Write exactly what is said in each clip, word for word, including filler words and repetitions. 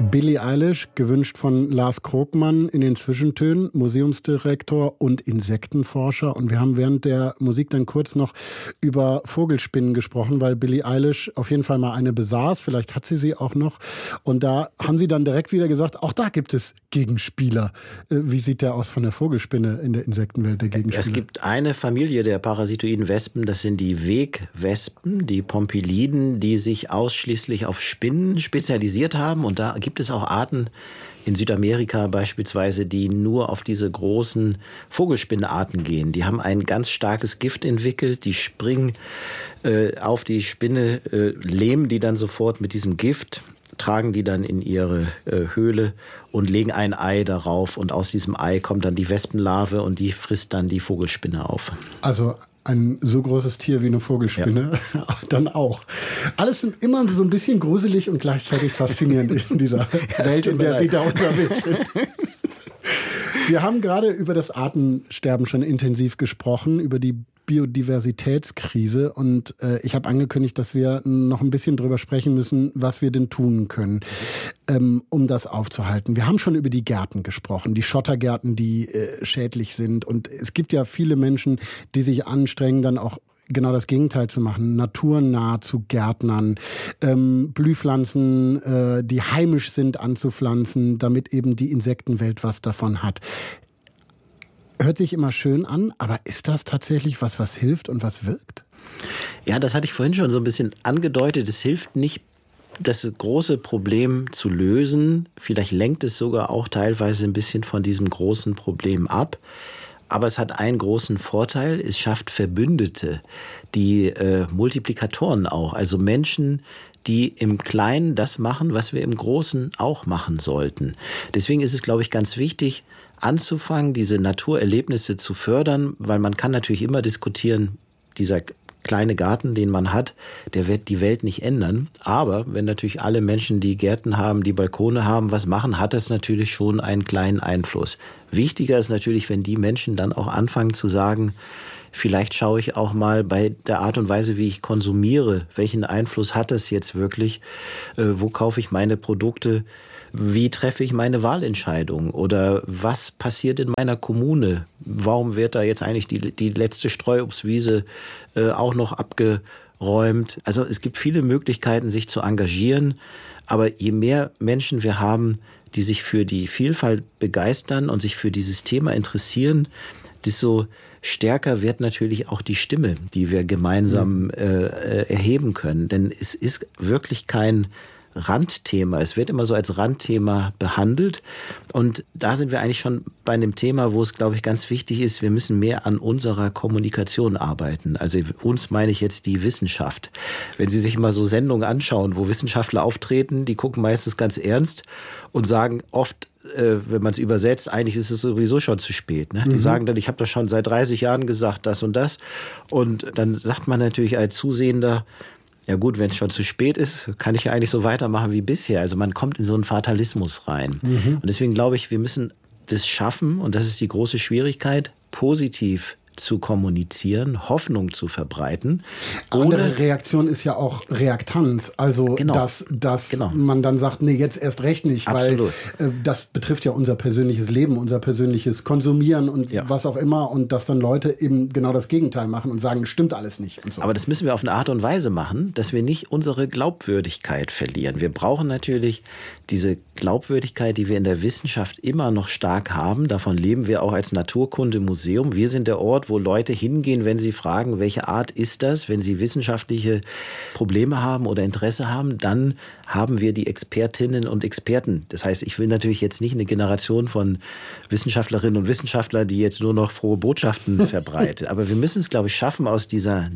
Billie Eilish, gewünscht von Lars Krogmann in den Zwischentönen, Museumsdirektor und Insektenforscher. Und wir haben während der Musik dann kurz noch über Vogelspinnen gesprochen, weil Billie Eilish auf jeden Fall mal eine besaß. Vielleicht hat sie sie auch noch. Und da haben sie dann direkt wieder gesagt, auch da gibt es Gegenspieler. Wie sieht der aus von der Vogelspinne in der Insektenwelt, der Gegenspieler? Es gibt eine Familie der parasitoiden Wespen, das sind die Wegwespen, die Pompiliden, die sich ausschließlich auf Spinnen spezialisiert haben. Und da gibt es auch Arten in Südamerika beispielsweise, die nur auf diese großen Vogelspinnenarten gehen. Die haben ein ganz starkes Gift entwickelt, die springen äh, auf die Spinne, äh, lähmen die dann sofort mit diesem Gift, tragen die dann in ihre äh, Höhle und legen ein Ei darauf. Und aus diesem Ei kommt dann die Wespenlarve und die frisst dann die Vogelspinne auf. Also ein so großes Tier wie eine Vogelspinne, ja. Dann auch. Alles immer so ein bisschen gruselig und gleichzeitig faszinierend in dieser ja, Welt, in der Sie da unterwegs sind. Wir haben gerade über das Artensterben schon intensiv gesprochen, über die Biodiversitätskrise. Und äh, ich habe angekündigt, dass wir noch ein bisschen drüber sprechen müssen, was wir denn tun können, ähm, um das aufzuhalten. Wir haben schon über die Gärten gesprochen, die Schottergärten, die äh, schädlich sind. Und es gibt ja viele Menschen, die sich anstrengen, dann auch genau das Gegenteil zu machen, naturnah zu gärtnern, ähm, Blühpflanzen, äh, die heimisch sind, anzupflanzen, damit eben die Insektenwelt was davon hat. Hört sich immer schön an, aber ist das tatsächlich was, was hilft und was wirkt? Ja, das hatte ich vorhin schon so ein bisschen angedeutet. Es hilft nicht, das große Problem zu lösen. Vielleicht lenkt es sogar auch teilweise ein bisschen von diesem großen Problem ab. Aber es hat einen großen Vorteil, es schafft Verbündete, die äh, Multiplikatoren auch, also Menschen, die im Kleinen das machen, was wir im Großen auch machen sollten. Deswegen ist es, glaube ich, ganz wichtig, anzufangen, diese Naturerlebnisse zu fördern, weil man kann natürlich immer diskutieren, dieser kleine Garten, den man hat, der wird die Welt nicht ändern. Aber wenn natürlich alle Menschen, die Gärten haben, die Balkone haben, was machen, hat das natürlich schon einen kleinen Einfluss. Wichtiger ist natürlich, wenn die Menschen dann auch anfangen zu sagen, vielleicht schaue ich auch mal bei der Art und Weise, wie ich konsumiere, welchen Einfluss hat das jetzt wirklich, äh, wo kaufe ich meine Produkte, wie treffe ich meine Wahlentscheidung oder was passiert in meiner Kommune? Warum wird da jetzt eigentlich die, die letzte Streuobstwiese äh, auch noch abgeräumt? Also es gibt viele Möglichkeiten, sich zu engagieren, aber je mehr Menschen wir haben, die sich für die Vielfalt begeistern und sich für dieses Thema interessieren, desto stärker wird natürlich auch die Stimme, die wir gemeinsam äh, erheben können. Denn es ist wirklich kein Randthema. Es wird immer so als Randthema behandelt. Und da sind wir eigentlich schon bei einem Thema, wo es, glaube ich, ganz wichtig ist, wir müssen mehr an unserer Kommunikation arbeiten. Also uns meine ich jetzt die Wissenschaft. Wenn Sie sich mal so Sendungen anschauen, wo Wissenschaftler auftreten, die gucken meistens ganz ernst und sagen oft, äh, wenn man es übersetzt, eigentlich ist es sowieso schon zu spät. Ne? Die mhm. sagen dann, ich habe das schon seit dreißig Jahren gesagt, das und das. Und dann sagt man natürlich als Zusehender, ja gut, wenn es schon zu spät ist, kann ich ja eigentlich so weitermachen wie bisher. Also man kommt in so einen Fatalismus rein. Mhm. Und deswegen glaube ich, wir müssen das schaffen, und das ist die große Schwierigkeit, positiv zu kommunizieren, Hoffnung zu verbreiten. Andere Reaktion ist ja auch Reaktanz. Also, genau. dass, dass genau. man dann sagt, nee, jetzt erst recht nicht. Absolut. Weil äh, das betrifft ja unser persönliches Leben, unser persönliches Konsumieren und ja. was auch immer. Und dass dann Leute eben genau das Gegenteil machen und sagen, stimmt alles nicht. Und so. Aber das müssen wir auf eine Art und Weise machen, dass wir nicht unsere Glaubwürdigkeit verlieren. Wir brauchen natürlich diese Glaubwürdigkeit, die wir in der Wissenschaft immer noch stark haben. Davon leben wir auch als Naturkundemuseum. Wir sind der Ort, wo Leute hingehen, wenn sie fragen, welche Art ist das, wenn sie wissenschaftliche Probleme haben oder Interesse haben, dann haben wir die Expertinnen und Experten. Das heißt, ich will natürlich jetzt nicht eine Generation von Wissenschaftlerinnen und Wissenschaftlern, die jetzt nur noch frohe Botschaften verbreiten. Aber wir müssen es, glaube ich, schaffen, aus dieser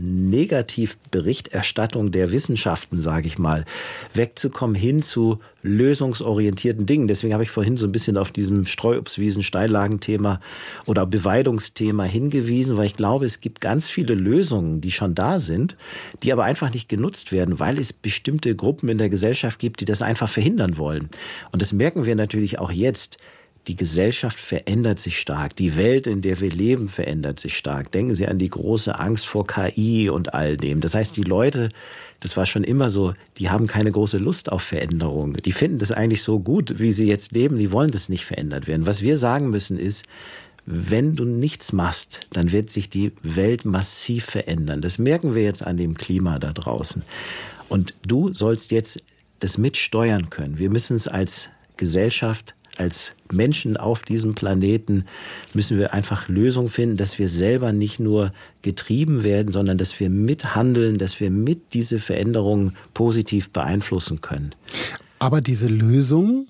Negativberichterstattung der Wissenschaften, sage ich mal, wegzukommen hin zu lösungsorientierten Dingen. Deswegen habe ich vorhin so ein bisschen auf diesem Streuobstwiesen, Steillagenthema oder Beweidungsthema hingewiesen, weil ich glaube, es gibt ganz viele Lösungen, die schon da sind, die aber einfach nicht genutzt werden, weil es bestimmte Gruppen in der Gesellschaft gibt, die das einfach verhindern wollen. Und das merken wir natürlich auch jetzt. die Gesellschaft verändert sich stark. Die Welt, in der wir leben, verändert sich stark. Denken Sie an die große Angst vor K I und all dem. Das heißt, die Leute, das war schon immer so, die haben keine große Lust auf Veränderung. Die finden das eigentlich so gut, wie sie jetzt leben. Die wollen das nicht verändert werden. Was wir sagen müssen ist, wenn du nichts machst, dann wird sich die Welt massiv verändern. Das merken wir jetzt an dem Klima da draußen. Und du sollst jetzt das mitsteuern können. Wir müssen es als Gesellschaft, als Menschen auf diesem Planeten, müssen wir einfach Lösungen finden, dass wir selber nicht nur getrieben werden, sondern dass wir mithandeln, dass wir mit diese Veränderungen positiv beeinflussen können. Aber diese Lösungen,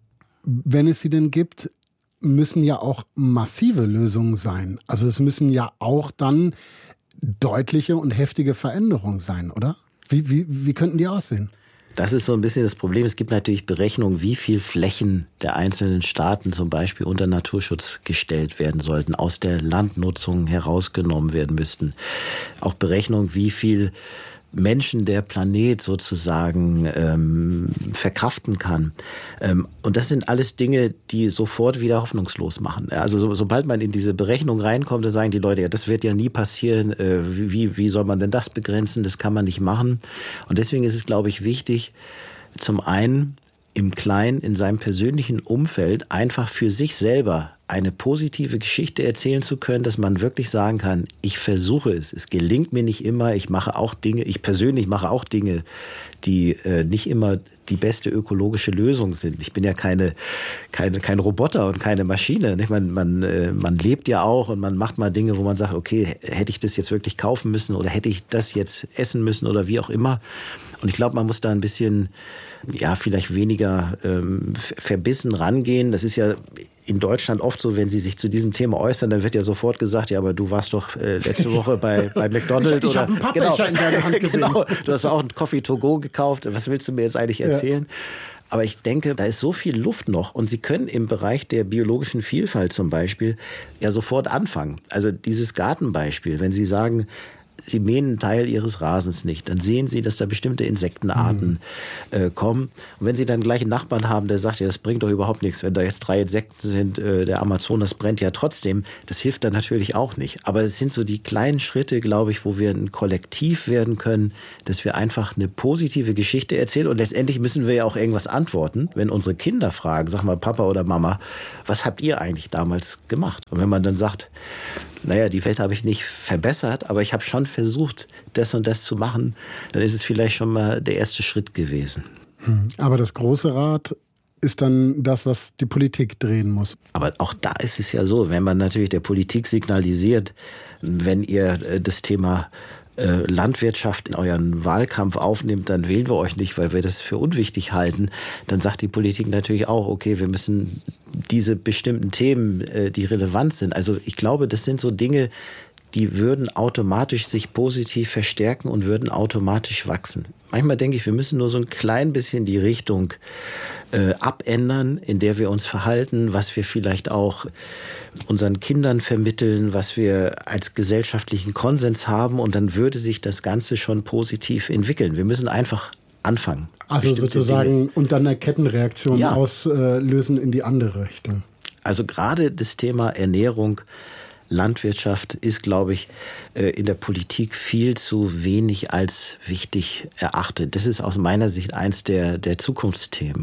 wenn es sie denn gibt, müssen ja auch massive Lösungen sein. Also es müssen ja auch dann deutliche und heftige Veränderungen sein, oder? Wie, wie, wie könnten die aussehen? Das ist so ein bisschen das Problem. Es gibt natürlich Berechnungen, wie viel Flächen der einzelnen Staaten zum Beispiel unter Naturschutz gestellt werden sollten, aus der Landnutzung herausgenommen werden müssten. Auch Berechnungen, wie viel Menschen der Planet sozusagen ähm, verkraften kann. Ähm, und das sind alles Dinge, die sofort wieder hoffnungslos machen. Also so, sobald man in diese Berechnung reinkommt, dann sagen die Leute, ja, das wird ja nie passieren. Äh, wie, wie soll man denn das begrenzen? Das kann man nicht machen. Und deswegen ist es, glaube ich, wichtig, zum einen im Kleinen, in seinem persönlichen Umfeld einfach für sich selber eine positive Geschichte erzählen zu können, dass man wirklich sagen kann, ich versuche es, es gelingt mir nicht immer, ich mache auch Dinge, ich persönlich mache auch Dinge, die äh, nicht immer die beste ökologische Lösung sind. Ich bin ja keine, keine, kein Roboter und keine Maschine. Nicht? Man, man, äh, man lebt ja auch und man macht mal Dinge, wo man sagt, okay, hätte ich das jetzt wirklich kaufen müssen oder hätte ich das jetzt essen müssen oder wie auch immer. Und ich glaube, man muss da ein bisschen, ja, vielleicht weniger ähm, verbissen rangehen. Das ist ja in Deutschland oft so, wenn Sie sich zu diesem Thema äußern, dann wird ja sofort gesagt, ja, aber du warst doch äh, letzte Woche bei, bei McDonald's. Ich, ich habe einen Pappbecher genau, in deiner Hand gesehen. Genau, du hast auch einen Coffee to go gekauft. Was willst du mir jetzt eigentlich erzählen? Ja. Aber ich denke, da ist so viel Luft noch. Und Sie können im Bereich der biologischen Vielfalt zum Beispiel ja sofort anfangen. Also dieses Gartenbeispiel, wenn Sie sagen, Sie mähen einen Teil Ihres Rasens nicht, dann sehen Sie, dass da bestimmte Insektenarten mhm. äh, kommen. Und wenn Sie dann gleich einen Nachbarn haben, der sagt, ja, das bringt doch überhaupt nichts, wenn da jetzt drei Insekten sind, äh, der Amazonas brennt ja trotzdem, das hilft dann natürlich auch nicht. Aber es sind so die kleinen Schritte, glaube ich, wo wir ein Kollektiv werden können, dass wir einfach eine positive Geschichte erzählen. Und letztendlich müssen wir ja auch irgendwas antworten, wenn unsere Kinder fragen, sag mal, Papa oder Mama, was habt ihr eigentlich damals gemacht? Und wenn man dann sagt, naja, die Welt habe ich nicht verbessert, aber ich habe schon versucht, das und das zu machen, dann ist es vielleicht schon mal der erste Schritt gewesen. Aber das große Rad ist dann das, was die Politik drehen muss. Aber auch da ist es ja so, wenn man natürlich der Politik signalisiert, wenn ihr das Thema Landwirtschaft in euren Wahlkampf aufnimmt, dann wählen wir euch nicht, weil wir das für unwichtig halten. Dann sagt die Politik natürlich auch, okay, wir müssen diese bestimmten Themen, die relevant sind. Also ich glaube, das sind so Dinge, die würden automatisch sich positiv verstärken und würden automatisch wachsen. Manchmal denke ich, wir müssen nur so ein klein bisschen die Richtung äh, abändern, in der wir uns verhalten, was wir vielleicht auch unseren Kindern vermitteln, was wir als gesellschaftlichen Konsens haben, und dann würde sich das Ganze schon positiv entwickeln. Wir müssen einfach anfangen. Also sozusagen Dinge. Und dann eine Kettenreaktion ja. auslösen in die andere Richtung. Also gerade das Thema Ernährung, Landwirtschaft ist, glaube ich, in der Politik viel zu wenig als wichtig erachtet. Das ist aus meiner Sicht eins der, der Zukunftsthemen.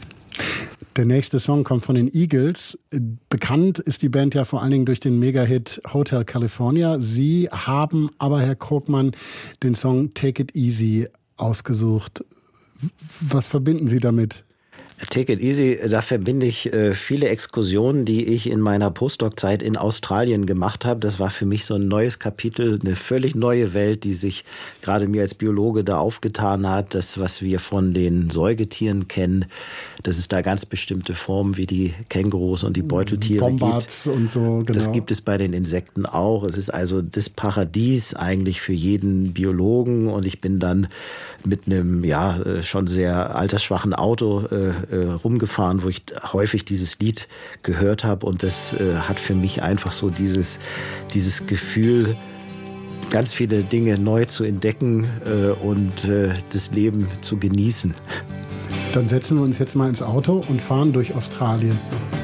Der nächste Song kommt von den Eagles. Bekannt ist die Band ja vor allen Dingen durch den Mega-Hit Hotel California. Sie haben aber, Herr Krogmann, den Song Take It Easy ausgesucht. Was verbinden Sie damit? Take It Easy, da verbinde ich äh, viele Exkursionen, die ich in meiner Postdoc-Zeit in Australien gemacht habe. Das war für mich so ein neues Kapitel, eine völlig neue Welt, die sich gerade mir als Biologe da aufgetan hat. Das, was wir von den Säugetieren kennen, dass es da ganz bestimmte Formen wie die Kängurus und die Beuteltiere Wombats gibt. Und so, genau. Das gibt es bei den Insekten auch. Es ist also das Paradies eigentlich für jeden Biologen. Und ich bin dann mit einem ja schon sehr altersschwachen Auto äh, äh, rumgefahren, wo ich häufig dieses Lied gehört habe, und das äh, hat für mich einfach so dieses dieses Gefühl, ganz viele Dinge neu zu entdecken äh, und äh, das Leben zu genießen. Dann setzen wir uns jetzt mal ins Auto und fahren durch Australien.